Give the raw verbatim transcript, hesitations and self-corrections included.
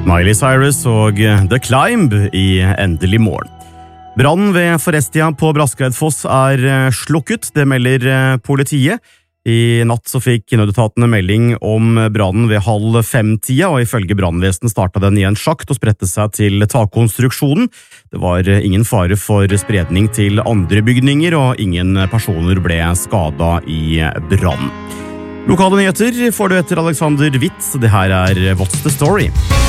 Miley Cyrus og The Climb i Endelig morgen. Brannen ved Forestia på Braskereidfoss er slukket, det melder politiet. I natt så fikk nødetatene melding om brannen ved halv fem-tida, og ifølge brannvesenet startet den i en sjakt og spredte seg til takkonstruksjonen. Det var ingen fare for spredning til andre bygninger, og ingen personer ble skadet i brann. Lokale nyheter får du etter Alexander Witt. Det her er What's the Story?